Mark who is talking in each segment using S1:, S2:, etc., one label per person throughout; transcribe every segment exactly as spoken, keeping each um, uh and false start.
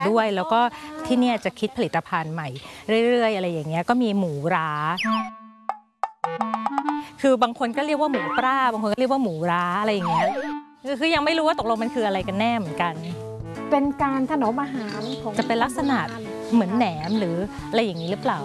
S1: ด้วยแล้วก็ที่เนี่ยจะคิดผลิตภัณฑ์ใหม่เรื่อยๆอะไรอย่างเงี้ยก็มีหมูร้าคือบางคนก็เรียกว่าหมูปลาบางคนก็เรียกว่าหมูร้าอะไรอย่างเงี้ยคือยังไม่รู้ว่าตกลงมันคืออะไรกันแน่เหมือนกัน
S2: เป็นการถนอมอาหารของ
S1: จะเป็นลักษณะเหมือนแหนมหรืออะไรอย่างนี้หรือเปล่า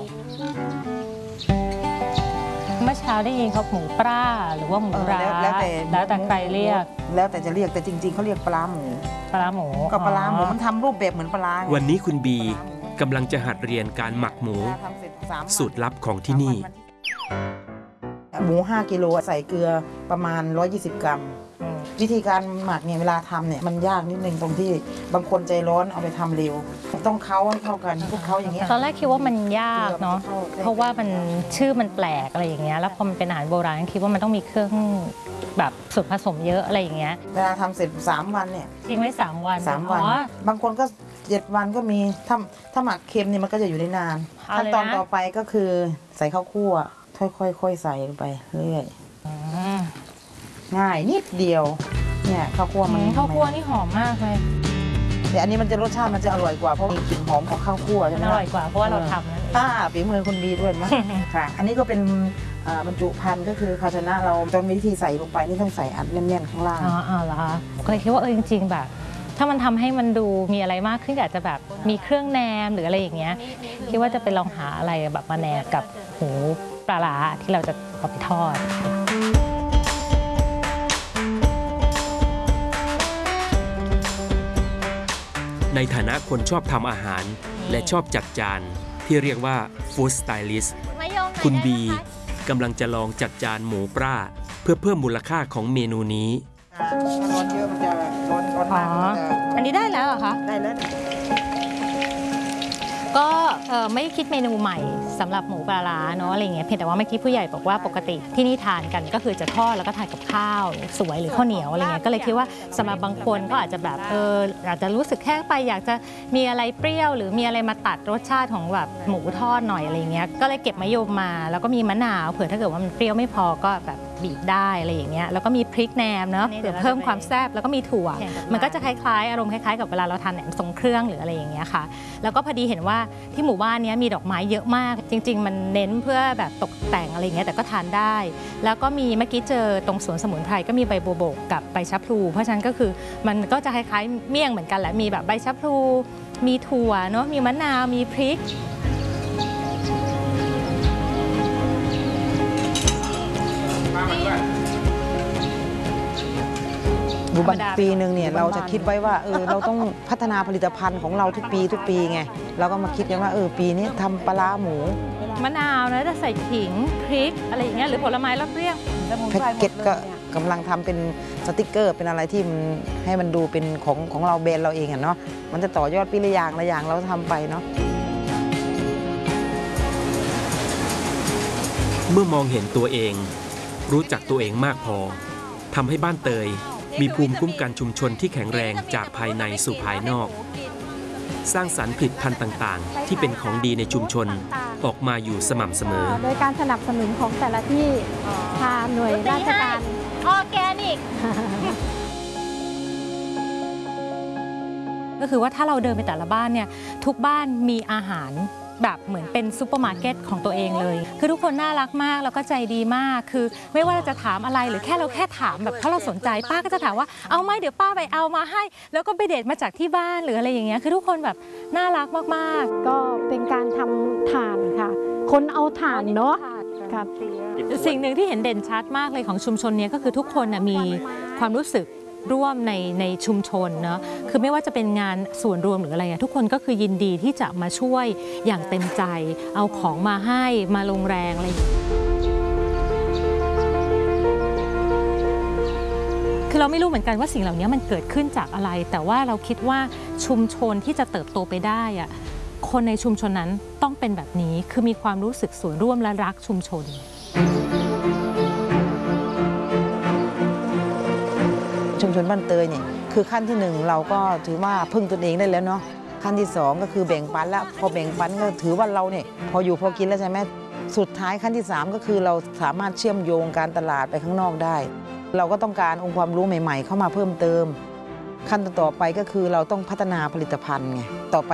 S1: เมื่อเช้าได้ยินเขาหมูปลาหรือว่าหมูร้าแล้วแต่แล้วแต่ใครเรียก
S3: แล้วแต่จะเรียกแต่จริงๆเขาเรียกปลาหมู
S1: ปลาหมู
S3: ก็ปลาหมูมันทำรูปแบบเหมือนปลา
S4: วันนี้คุณบีกำลังจะหัดเรียนการหมักหมูสูตรลับของที่นี่
S3: หมูห้ากิโลใส่เกลือประมาณหนึ่งร้อยยี่สิบกรัมวิธีการหมักเนี่ยเวลาทำเนี่ยมันยากนิดนึงตรงที่บางคนใจร้อนเอาไปทำเร็วต้องเค้าให้เข้ากันพวกเขาอย่างเงี้ย
S1: ตอนแรกคิดว่ามันยากเนาะเพราะว่ามันชื่อมันแปลกอะไรอย่างเงี้ยแล้วพอมันเป็นอาหารโบราณคิดว่ามันต้องมีเครื่องแบบส่วนผสมเยอะอะไรอย่างเงี้ย
S3: เวลาทำเสร็จสามวันเนี่ย
S1: ทิ้งไว้สามวัน
S3: สามวันบางคนก็เจ็ดวันก็มีถ้าถ้าหมักเค็มเนี่ยมันก็จะอยู่ได้นานขั้นตอนต่อไปก็คือใส่ข้าวคั่วค่อยๆใส่ลงไปเรื่อยง่ายนิดเดียวเนี่ยข้าวคั่วมัน
S1: ข้าวคั่วนี่หอมมากเลย
S3: แต่อันนี้มันจะรสชาติมันจะอร่อยกว่าเพราะมีกลิ่นหอมของข้าวคั่วใช่ไหม
S1: อร่อยกว่าเพราะว่าเราทำนั่นเอง
S3: อ่าฝีมือคุณบีด้วยมั้ยค่ะอันนี้ก็เป็นบรรจุภัณฑ์ก็คือภาชนะเราจนวิธีใส่ลงไปนี่ต้องใส่อัดแน่นๆข้างล่าง
S1: อ๋ออ๋อเหรอคะก็เลยคิดว่าเออจริงๆแบบถ้ามันทำให้มันดูมีอะไรมากขึ้นอาจจะแบบมีเครื่องแนมหรืออะไรอย่างเงี้ยคิดว่าจะไปลองหาอะไรแบบมาแนมกับหมูปลาร้าที่เราจะเอาไปทอด
S4: ในฐานะคนชอบทำอาหารและชอบจัดจานที่เรียกว่าฟู้ดสไตลิสต์คุณบีกำลังจะลองจัดจานหมูปลาเพื่อเพิ่มมูลค่าของเมนูนี้
S3: ร้อนเยอะมันจะร้อนร้อนมาก
S1: อันนี้ได้แล้วเหรอคะ
S3: ได้แล้ว
S1: ก็ไม่คิดเมนูใหม่สำหรับหมูปลาร้าเนาะอะไรเงี้ยเพียงแต่ว่าเมื่อกี้ผู้ใหญ่บอกว่าปกติที่นี่ทานกันก็คือจะทอดแล้วก็ทานกับข้าวสวยหรือข้าวเหนียวอะไรเงี้ยก็เลยคิดว่าสำหรับบางคนก็อาจจะแบบเอออาจจะรู้สึกแห้งไปอยากจะมีอะไรเปรี้ยวหรือมีอะไรมาตัดรสชาติของแบบหมูทอดหน่อยอะไรเงี้ยก็เลยเก็บมะยมมาแล้วก็มีมะนาวเผื่อถ้าเกิดว่ามันเปรี้ยวไม่พอก็แบบบีบได้อะไรอย่างเงี้ยแล้วก็มีพริกแหนมเนาะเผื่อเพิ่มความแซ่บแล้วก็มีถั่วมันก็จะคล้ายๆอารมณ์คล้ายๆกับเวลาเราทานแหนมทรงเครื่องหรืออะไรอย่างเงี้ยค่ะแล้วก็พอดีเห็นว่าที่หมู่บ้านนี้มีดอกไม้เยอะมากจริงๆมันเน้นเพื่อแบบตกแต่งอะไรอย่างเงี้ยแต่ก็ทานได้แล้วก็มีเมื่อกี้เจอตรงสวนสมุนไพรก็มีใบบัวบกกับใบชะพลูเพราะฉะนั้นก็คือมันก็จะคล้ายๆเมี่ยงเหมือนกันแหละมีแบบใบชะพลูมีถั่วเนาะมีมะนาวมีพริก
S3: ดูบันปีหนึ่งเนี่ยเราจะคิดไว้ว่าเออเราต้องพัฒนาผลิตภัณฑ์ของเราทุกปีทุกปีไงเราก็มาคิดกันว่าเออปีนี้ทำปลาหมู
S1: มะนาวนะจะใส่ขิงพริกอะไรอย่างเงี้ยหรือผลไม้รับเรียก
S3: แพ็กเกจก็กำลังทำเป็นสติกเกอร์เป็นอะไรที่มันให้มันดูเป็นของของเราแบรนด์เราเองอ่ะเนาะมันจะต่อยอดปีละอย่างละอย่างเราทำไปเนาะ
S4: เมื่อมองเห็นตัวเองรู้จักตัวเองมากพอทำให้บ้านเตยมีภูมิคุ้มกันชุมชนที่แข็งแรงจากภายในสู่ภายนอกสร้างสรรค์ผลิตภัณฑ์ต่างๆที่เป็นของดีในชุมชนออกมาอยู่สม่ำเสมอ
S2: โดยการสนับสนุนของแต่ละที่ทางหน่วยราชการ
S1: ออร์แกนิกก็คือว่าถ้าเราเดินไปแต่ละบ้านเนี่ยทุกบ้านมีอาหารแบบเหมือนเป็นซูเปอร์มาร์เก็ตของตัวเองเลยคือทุกคนน่ารักมากแล้วก็ใจดีมากคือไม่ว่าจะถามอะไรหรือแค่เราแค่ถามแบบเพราะเราสนใจป้าก็จะถามว่าเอาไหมเดี๋ยวป้าไปเอามาให้แล้วก็ไปเด็ดมาจากที่บ้านหรืออะไรอย่างเงี้ยคือทุกคนแบบน่ารักมาก
S2: ๆก็เป็นการทำถ่านค่ะคนเอาถ่านเนาะครับ
S1: สิ่งหนึ่งที่เห็นเด่นชัดมากเลยของชุมชนนี้ก็คือทุกคนมีความรู้สึกร่วมในในชุมชนเนาะคือไม่ว่าจะเป็นงานส่วนรวมหรืออะไรทุกคนก็คือยินดีที่จะมาช่วยอย่างเต็มใจเอาของมาให้มาลงแรงอะไรคือเราไม่รู้เหมือนกันว่าสิ่งเหล่านี้มันเกิดขึ้นจากอะไรแต่ว่าเราคิดว่าชุมชนที่จะเติบโตไปได้อะคนในชุมชนนั้นต้องเป็นแบบนี้คือมีความรู้สึกส่วนร่วมและรักชุมชน
S3: ชุมชนบ้านเตยเนี่ยคือขั้นที่หนึ่งเราก็ถือว่าพึ่งตนเองได้แล้วเนาะขั้นที่สองก็คือแบ่งปันแล้วพอแบ่งปันก็ถือว่าเราเนี่ยพออยู่พอกินแล้วใช่ไหมสุดท้ายขั้นที่สามก็คือเราสามารถเชื่อมโยงการตลาดไปข้างนอกได้เราก็ต้องการองค์ความรู้ใหม่ๆเข้ามาเพิ่มเติมขั้นต่อไปก็คือเราต้องพัฒนาผลิตภัณฑ์ไงต่อไป